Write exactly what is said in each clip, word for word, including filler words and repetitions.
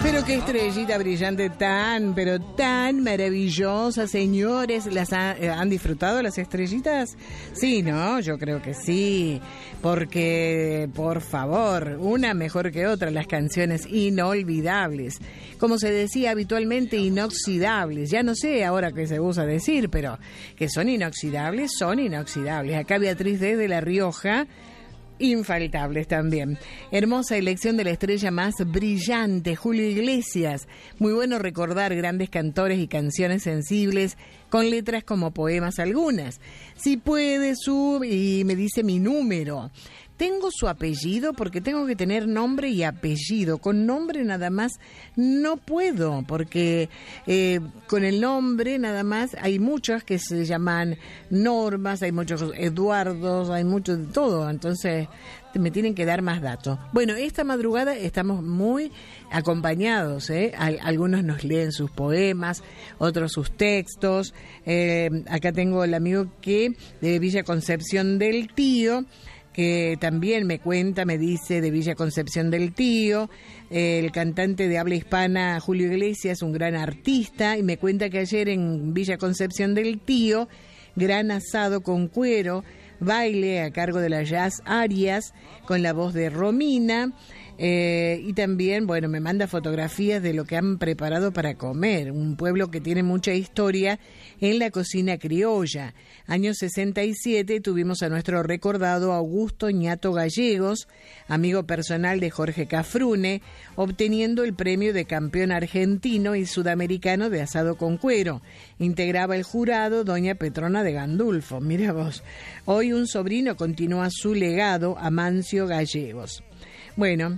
Pero qué estrellita brillante tan, pero tan maravillosa, señores. ¿Las ha, han disfrutado las estrellitas? Sí, ¿no? Yo creo que sí. Porque, por favor, una mejor que otra, las canciones inolvidables. Como se decía habitualmente, inoxidables. Ya no sé ahora qué se usa decir, pero que son inoxidables, son inoxidables. Acá Beatriz desde La Rioja. Infaltables también. Hermosa elección de la estrella más brillante, Julio Iglesias. Muy bueno recordar grandes cantores y canciones sensibles con letras como poemas algunas. Si puede, sub y me dice mi número. Tengo su apellido porque tengo que tener nombre y apellido. Con nombre nada más no puedo, porque eh, con el nombre nada más hay muchos que se llaman Normas, hay muchos Eduardos, hay muchos de todo. Entonces me tienen que dar más datos. Bueno, esta madrugada estamos muy acompañados, ¿eh? Algunos nos leen sus poemas, otros sus textos. Eh, acá tengo el amigo que de Villa Concepción del Tío, que también me cuenta, me dice de Villa Concepción del Tío, eh, el cantante de habla hispana Julio Iglesias, un gran artista, y me cuenta que ayer en Villa Concepción del Tío, gran asado con cuero, baile a cargo de la Jazz Arias, con la voz de Romina, eh, y también, bueno, me manda fotografías de lo que han preparado para comer, un pueblo que tiene mucha historia en la cocina criolla. Año sesenta y siete tuvimos a nuestro recordado Augusto Ñato Gallegos, amigo personal de Jorge Cafrune, obteniendo el premio de campeón argentino y sudamericano de asado con cuero. Integraba el jurado doña Petrona de Gandulfo. Mira vos, hoy un sobrino continúa su legado, Amancio Gallegos. Bueno,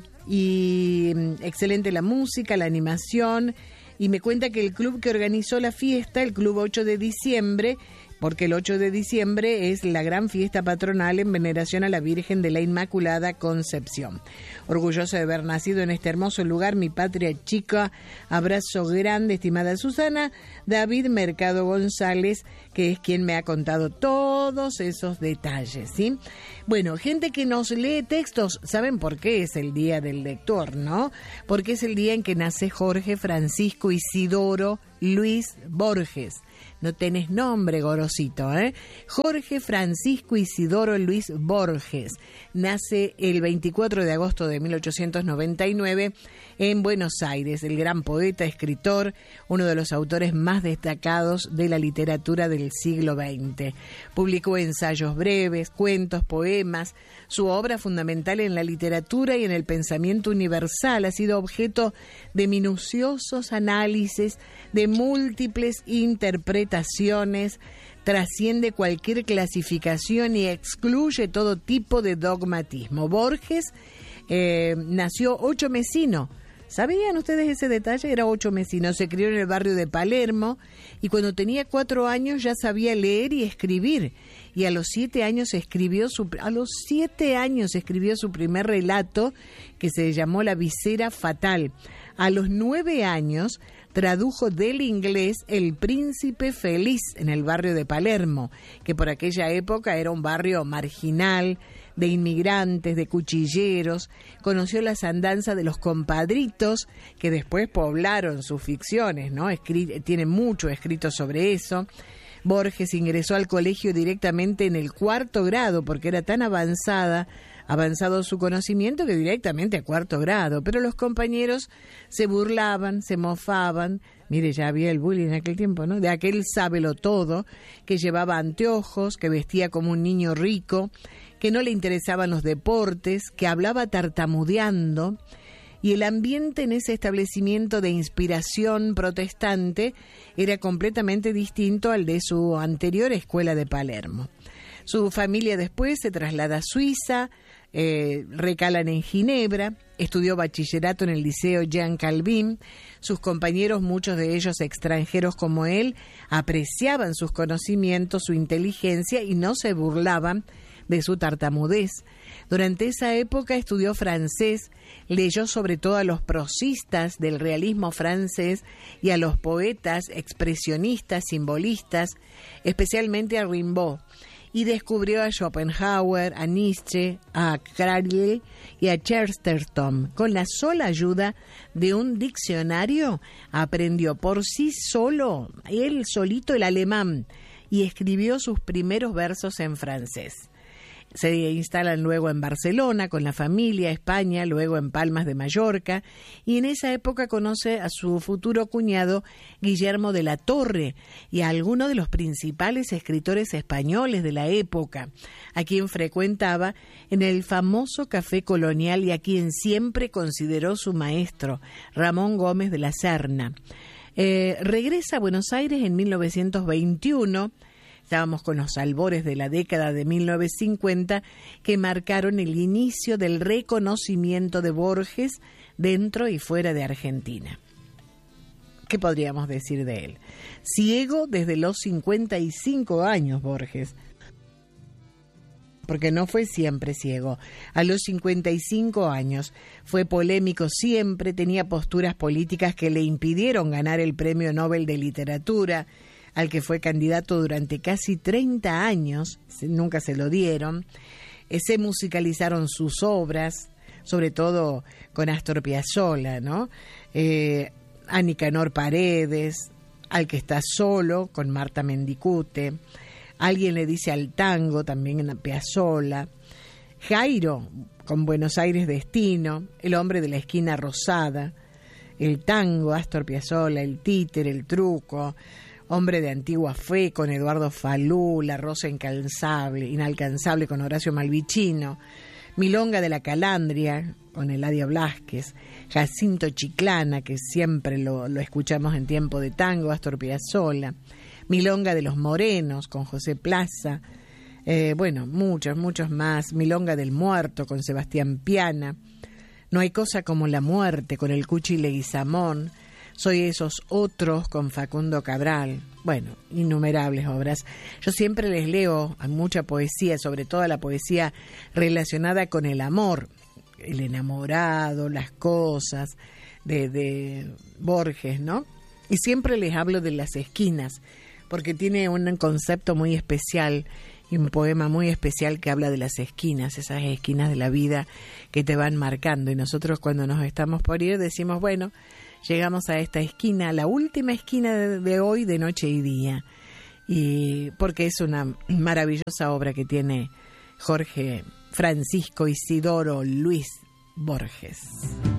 y excelente la música, la animación, y me cuenta que el club que organizó la fiesta, el Club ocho de diciembre, porque el ocho de diciembre es la gran fiesta patronal en veneración a la Virgen de la Inmaculada Concepción. Orgulloso de haber nacido en este hermoso lugar, mi patria chica. Abrazo grande, estimada Susana. David Mercado González, que es quien me ha contado todos esos detalles, ¿sí? Bueno, gente que nos lee textos, ¿saben por qué es el día del lector, no? Porque es el día en que nace Jorge Francisco Isidoro Luis Borges. No tenés nombre, gorosito, ¿eh? Jorge Francisco Isidoro Luis Borges nace el veinticuatro de agosto de mil ochocientos noventa y nueve en Buenos Aires. El gran poeta, escritor, uno de los autores más destacados de la literatura del siglo veinte. Publicó ensayos breves, cuentos, poemas. Su obra fundamental en la literatura y en el pensamiento universal ha sido objeto de minuciosos análisis, de múltiples interpretaciones, trasciende cualquier clasificación y excluye todo tipo de dogmatismo. Borges eh, nació ochomesino. ¿Sabían ustedes ese detalle? Era ochomesino. Se crió en el barrio de Palermo y cuando tenía cuatro años ya sabía leer y escribir. Y a los siete años escribió su a los siete años escribió su primer relato que se llamó La visera fatal. A los nueve años tradujo del inglés El príncipe feliz en el barrio de Palermo, que por aquella época era un barrio marginal, de inmigrantes, de cuchilleros. Conoció las andanzas de los compadritos que después poblaron sus ficciones, ¿no? Escri- tiene mucho escrito sobre eso. Borges ingresó al colegio directamente en el cuarto grado porque era tan avanzada, avanzado su conocimiento que directamente a cuarto grado, pero los compañeros se burlaban, se mofaban. Mire, ya había el bullying en aquel tiempo, ¿no? De aquel sábelotodo que llevaba anteojos, que vestía como un niño rico, que no le interesaban los deportes, que hablaba tartamudeando. Y el ambiente en ese establecimiento de inspiración protestante era completamente distinto al de su anterior escuela de Palermo. Su familia después se traslada a Suiza, eh, recalan en Ginebra, estudió bachillerato en el Liceo Jean Calvin. Sus compañeros, muchos de ellos extranjeros como él, apreciaban sus conocimientos, su inteligencia y no se burlaban de su tartamudez. Durante esa época estudió francés, leyó sobre todo a los prosistas del realismo francés y a los poetas expresionistas, simbolistas, especialmente a Rimbaud. y descubrió a Schopenhauer, a Nietzsche, a Carlyle y a Chesterton. Con la sola ayuda de un diccionario aprendió por sí solo, él solito, el alemán, y escribió sus primeros versos en francés. Se instalan luego en Barcelona con la familia, España, luego en Palmas de Mallorca, y en esa época conoce a su futuro cuñado Guillermo de la Torre y a algunos de los principales escritores españoles de la época, a quien frecuentaba en el famoso Café Colonial y a quien siempre consideró su maestro, Ramón Gómez de la Serna. Eh, regresa a Buenos Aires en mil novecientos veintiuno. Estábamos con los albores de la década de mil novecientos cincuenta que marcaron el inicio del reconocimiento de Borges dentro y fuera de Argentina. ¿Qué podríamos decir de él? Ciego desde los cincuenta y cinco años, Borges, porque no fue siempre ciego. A los cincuenta y cinco años fue polémico siempre, tenía posturas políticas que le impidieron ganar el Premio Nobel de Literatura, al que fue candidato durante casi treinta años, nunca se lo dieron. Eh, se musicalizaron sus obras, sobre todo con Astor Piazzolla, ¿no? Eh, a Nicanor Paredes, Al que está solo, con Marta Mendicute. Alguien le dice al tango, también en Piazzolla. Jairo, con Buenos Aires Destino, El hombre de la esquina rosada. El tango, Astor Piazzolla, El títere, El truco. Hombre de antigua fe, con Eduardo Falú, La rosa incansable, inalcanzable, con Horacio Malvicino, Milonga de la Calandria, con Eladio Blasquez, Jacinto Chiclana, que siempre lo, lo escuchamos en tiempo de tango, Astor Piazzolla, Milonga de los Morenos, con José Plaza, eh, bueno, muchos, muchos más, Milonga del Muerto, con Sebastián Piana, No hay cosa como la muerte, con el Cuchi Leguizamón, Soy esos otros, con Facundo Cabral. Bueno, innumerables obras. Yo siempre les leo mucha poesía, sobre todo la poesía relacionada con el amor, el enamorado, las cosas, de, de Borges, ¿no? Y siempre les hablo de Las esquinas, porque tiene un concepto muy especial y un poema muy especial que habla de las esquinas, esas esquinas de la vida que te van marcando. Y nosotros cuando nos estamos por ir decimos, bueno, llegamos a esta esquina, la última esquina de, de hoy, de noche y día. Y porque es una maravillosa obra que tiene Jorge Francisco Isidoro Luis Borges.